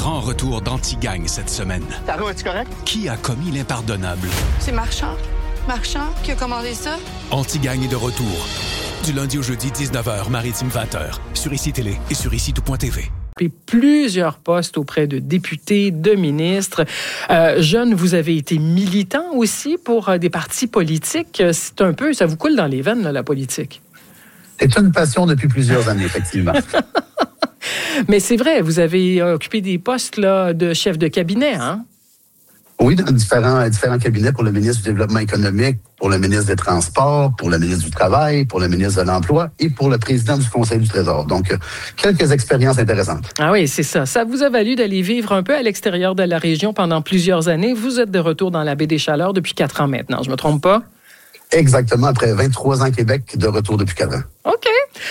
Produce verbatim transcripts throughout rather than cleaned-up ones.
grand retour d'Anti-Gang cette semaine. Taro, es-tu correct? Qui a commis l'impardonnable? C'est Marchand. Marchand qui a commandé ça? Anti-Gang est de retour. Du lundi au jeudi, dix-neuf heures, Maritime vingt heures. Sur Ici Télé et sur ici tout point t v. Plusieurs postes auprès de députés, de ministres. Euh, jeune, vous avez été militant aussi pour euh, des partis politiques. C'est un peu, ça vous coule dans les veines, là, la politique. C'est une passion depuis plusieurs années, effectivement. Mais c'est vrai, vous avez occupé des postes là, de chef de cabinet, hein? Oui, dans différents, différents cabinets pour le ministre du Développement économique, pour le ministre des Transports, pour le ministre du Travail, pour le ministre de l'Emploi et pour le président du Conseil du Trésor. Donc, euh, quelques expériences intéressantes. Ah oui, c'est ça. Ça vous a valu d'aller vivre un peu à l'extérieur de la région pendant plusieurs années. Vous êtes de retour dans la baie des Chaleurs depuis quatre ans maintenant, je me trompe pas? Exactement, après vingt-trois ans à Québec, de retour depuis quatre ans. OK.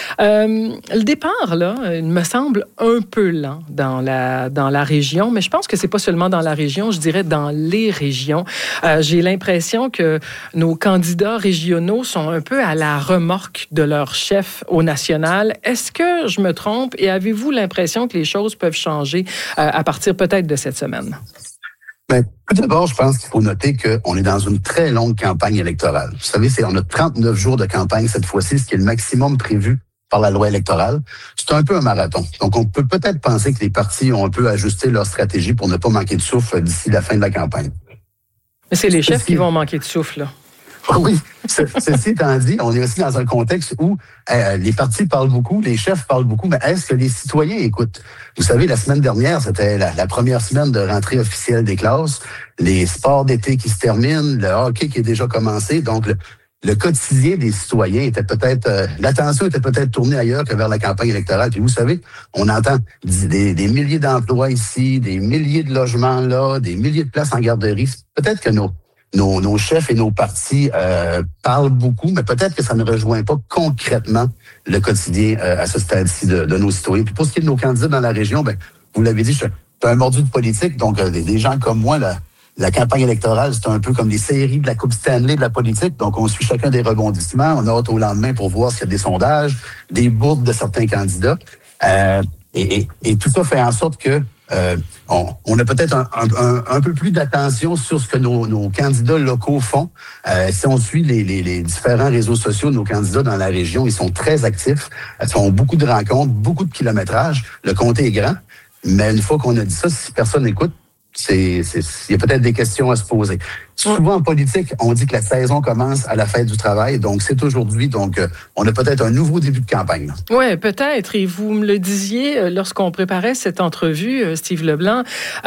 Euh, le départ, là, il me semble un peu lent dans la, dans la région, mais je pense que c'est pas seulement dans la région, je dirais dans les régions. Euh, j'ai l'impression que nos candidats régionaux sont un peu à la remorque de leur chef au national. Est-ce que je me trompe et avez-vous l'impression que les choses peuvent changer euh, à partir peut-être de cette semaine? Bien, tout d'abord, je pense qu'il faut noter qu'on est dans une très longue campagne électorale. Vous savez, c'est, on a trente-neuf jours de campagne cette fois-ci, ce qui est le maximum prévu par la loi électorale. C'est un peu un marathon. Donc, on peut peut-être penser que les partis ont un peu ajusté leur stratégie pour ne pas manquer de souffle d'ici la fin de la campagne. Mais c'est les chefs qui vont manquer de souffle, là. Oui, ceci étant dit, on est aussi dans un contexte où euh, les partis parlent beaucoup, les chefs parlent beaucoup, mais est-ce que les citoyens écoutent? Vous savez, la semaine dernière, c'était la, la première semaine de rentrée officielle des classes, les sports d'été qui se terminent, le hockey qui est déjà commencé, donc le, le quotidien des citoyens était peut-être, euh, l'attention était peut-être tournée ailleurs que vers la campagne électorale. Puis vous savez, on entend des, des milliers d'emplois ici, des milliers de logements là, des milliers de places en garderie. Peut-être que nos Nos, nos chefs et nos partis euh, parlent beaucoup, mais peut-être que ça ne rejoint pas concrètement le quotidien euh, à ce stade-ci de, de nos citoyens. Puis pour ce qui est de nos candidats dans la région, ben vous l'avez dit, je suis un mordu de politique, donc euh, des, des gens comme moi, la, la campagne électorale, c'est un peu comme les séries de la Coupe Stanley de la politique. Donc on suit chacun des rebondissements, on a hâte au lendemain pour voir s'il y a des sondages, des bourdes de certains candidats. Euh, et, et, et tout ça fait en sorte que Euh, on, on a peut-être un, un, un peu plus d'attention sur ce que nos, nos candidats locaux font. Euh, si on suit les, les, les différents réseaux sociaux de nos candidats dans la région, ils sont très actifs. Ils font beaucoup de rencontres, beaucoup de kilométrage. Le comté est grand. Mais une fois qu'on a dit ça, si personne n'écoute, c'est, c'est, il y a peut-être des questions à se poser. Souvent en politique, on dit que la saison commence à la fête du travail, donc c'est aujourd'hui, donc euh, on a peut-être un nouveau début de campagne. Oui, peut-être, et vous me le disiez lorsqu'on préparait cette entrevue, Steve Leblanc,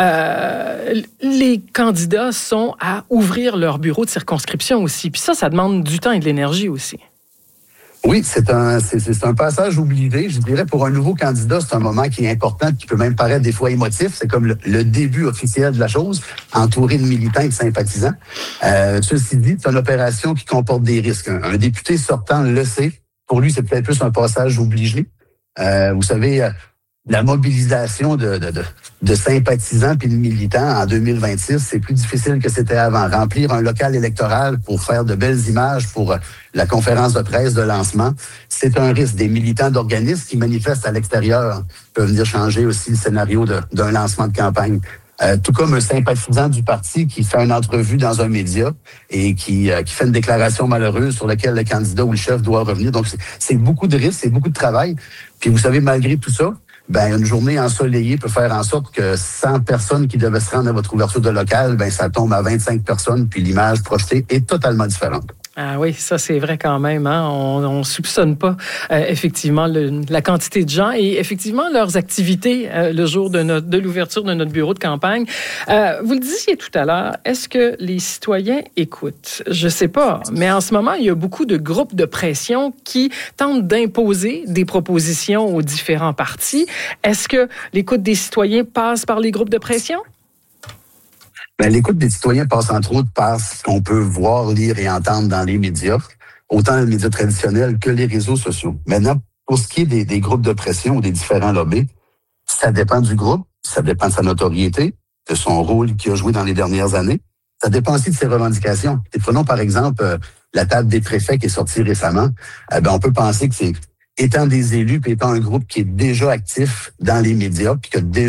euh, les candidats sont à ouvrir leur bureau de circonscription aussi, puis ça, ça demande du temps et de l'énergie aussi. Oui, c'est un, c'est, c'est un passage oublié. Je dirais, pour un nouveau candidat, c'est un moment qui est important, qui peut même paraître des fois émotif. C'est comme le, le début officiel de la chose, entouré de militants et de sympathisants. Euh, ceci dit, c'est une opération qui comporte des risques. Un, un député sortant le sait. Pour lui, c'est peut-être plus un passage obligé. Euh, vous savez, la mobilisation de, de, de, de sympathisants puis de militants en deux mille vingt-six, c'est plus difficile que c'était avant. Remplir un local électoral pour faire de belles images pour la conférence de presse de lancement, c'est un risque. Des militants d'organismes qui manifestent à l'extérieur peuvent venir changer aussi le scénario de, d'un lancement de campagne. Euh, tout comme un sympathisant du parti qui fait une entrevue dans un média et qui, euh, qui fait une déclaration malheureuse sur laquelle le candidat ou le chef doit revenir. Donc, c'est, c'est beaucoup de risques, c'est beaucoup de travail. Puis vous savez, malgré tout ça, ben une journée ensoleillée peut faire en sorte que cent personnes qui devaient se rendre à votre ouverture de local, ben ça tombe à vingt-cinq personnes, puis l'image projetée est totalement différente. Ah oui, ça c'est vrai quand même. Hein? On ne soupçonne pas euh, effectivement le, la quantité de gens et effectivement leurs activités euh, le jour de, notre, de l'ouverture de notre bureau de campagne. Euh, vous le disiez tout à l'heure, est-ce que les citoyens écoutent? Je sais pas, mais en ce moment, il y a beaucoup de groupes de pression qui tentent d'imposer des propositions aux différents partis. Est-ce que l'écoute des citoyens passe par les groupes de pression? Ben, l'écoute des citoyens passe entre autres par ce qu'on peut voir, lire et entendre dans les médias, autant les médias traditionnels que les réseaux sociaux. Maintenant, pour ce qui est des, des groupes de pression ou des différents lobbies, ça dépend du groupe, ça dépend de sa notoriété, de son rôle qu'il a joué dans les dernières années. Ça dépend aussi de ses revendications. Et prenons par exemple euh, la table des préfets qui est sortie récemment. Euh, ben, on peut penser que c'est étant des élus, puis étant un groupe qui est déjà actif dans les médias, puis qui a déjà